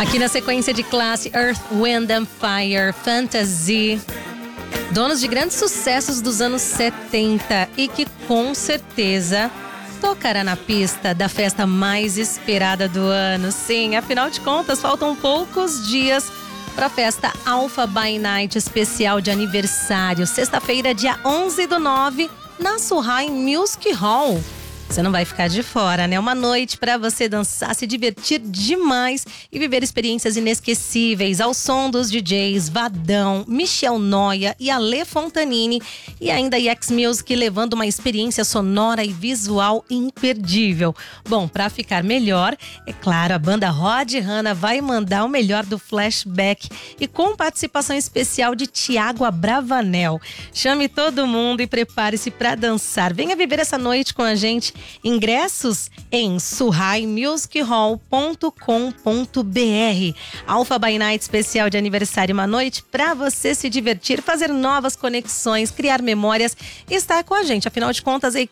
Aqui na sequência de classe, Earth, Wind and Fire, Fantasy. Donos de grandes sucessos dos anos 70 e que com certeza tocará na pista da festa mais esperada do ano. Sim, afinal de contas, faltam poucos dias para a festa Alpha by Night especial de aniversário. Sexta-feira, dia 11/9, na Surrai Music Hall. Você não vai ficar de fora, né? Uma noite para você dançar, se divertir demais e viver experiências inesquecíveis ao som dos DJs Vadão, Michel Noia e Ale Fontanini, e ainda X Music levando uma experiência sonora e visual imperdível. Bom, para ficar melhor, é claro, a banda Rod Hanna vai mandar o melhor do flashback e com participação especial de Thiago Abravanel. Chame todo mundo e prepare-se para dançar. Venha viver essa noite com a gente. Ingressos em surraimusichall.com.br. Alpha by Night especial de aniversário, uma noite para você se divertir, fazer novas conexões, criar memórias e estar com a gente. Afinal de contas,